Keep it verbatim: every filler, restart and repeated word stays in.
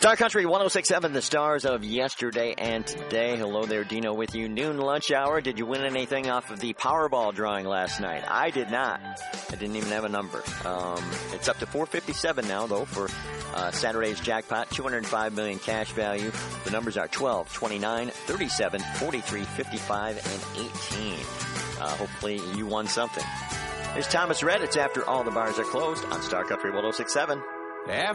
Star Country one oh six point seven, the stars of yesterday and today. Hello there, Dino with you. Noon lunch hour. Did you win anything off of the Powerball drawing last night? I did not. I didn't even have a number. Um, it's up to four fifty-seven now, though, for uh, Saturday's jackpot. two hundred five million dollars cash value. The numbers are twelve, twenty-nine, thirty-seven, forty-three, fifty-five, and eighteen. Uh, hopefully you won something. Here's Thomas Rhett. It's after all the bars are closed on Star Country one oh six point seven.